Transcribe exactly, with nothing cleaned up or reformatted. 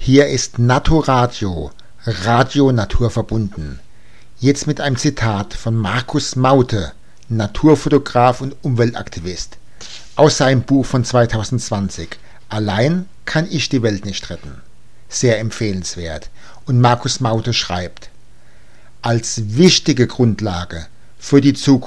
Hier ist Naturadio, Radio naturverbunden. Jetzt mit einem Zitat von Markus Maute, Naturfotograf und Umweltaktivist, aus seinem Buch von zweitausendzwanzig. Allein kann ich die Welt nicht retten. Sehr empfehlenswert. Und Markus Maute schreibt: Als wichtige Grundlage für die Zukunft